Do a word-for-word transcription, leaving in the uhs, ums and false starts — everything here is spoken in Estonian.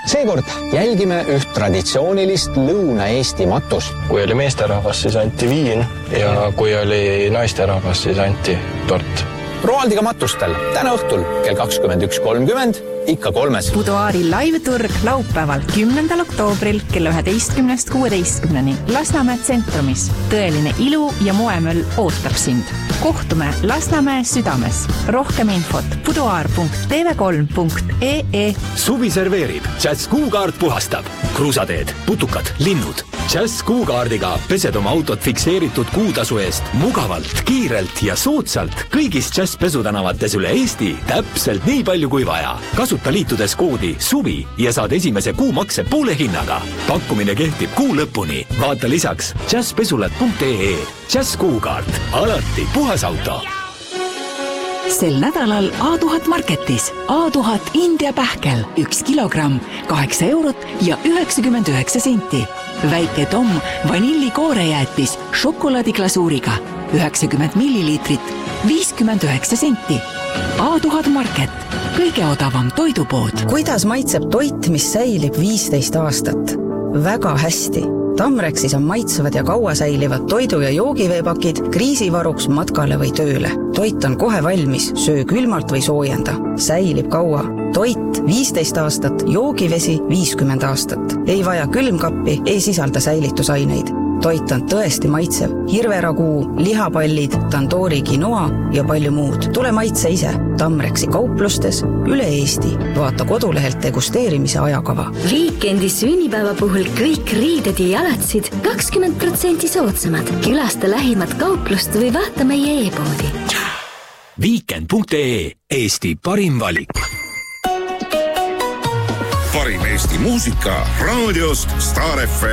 Seekord jälgime üht traditsioonilist Lõuna-Eesti matust. Kui oli meesterahvas, siis anti viin ja kui oli naisterahvas, siis anti tort. Roaldiga matustel täna õhtul kell kakskümmend üks kolmkümmend ikka kolmes. Buduaari live-turg laupäeval kümnendal oktoobril kell üheteistkümnest kuueteistkümneni Lasnamäe tsentrumis. Tõeline ilu ja moemöll ootab sind. Kohtume Lasnamäe südames. Rohkem infot buduaar punkt t v kolm punkt e e. Suvi serveerib. Jazz Kuukaart puhastab. Kruusateed, putukad, linnud. Jazz Kuukaardiga pesed oma autot fikseeritud kuutasu eest mugavalt, kiirelt ja soodsalt kõigis Jazz pesutänavates üle Eesti täpselt nii palju kui vaja. Kasuta liitudes koodi SUVI ja saad esimese kuu makse poole hinnaga. Pakkumine kehtib kuu lõpuni. Vaata lisaks jazz pesulat punkt e e. Jazz Kuukaart. Alati puhas auto. Sel nädalal A tuhat marketis. A tuhat India pähkel. Üks kilogramm, kaheksa eurot ja üheksakümmend üheksa senti. Väike Tom vanillikoorejäätis šokolaadiglasuuriga. üheksakümmend milliliitrit, viiskümmend üheksa senti. A tuhat market. Kõige odavam toidupood. Kuidas maitseb toit, mis säilib viisteist aastat? Väga hästi. Tamreksis on maitsevad ja kaua säilivad toidu- ja joogiveepakid kriisivaruks matkale või tööle. Toit on kohe valmis, söö külmalt või soojenda. Säilib kaua. Toit viisteist aastat, joogivesi viiskümmend aastat. Ei vaja külmkappi, ei sisalda säilitusaineid. Toit on tõesti maitsev. Hirveraguu, lihapallid, tandoori quinoa ja palju muud. Tule maitse ise. Tamreksi kauplustes üle Eesti. Vaata kodulehelt degusteerimise ajakava. Viikendi sünnipäeva puhul kõik riided ja jalatsid kakskümmend protsenti soodsamad. Külasta lähimat kauplust või vaata meie e-poodi. Viikend punkt e e. Eesti parim valik. Parim Eesti muusika raadiost Star F M.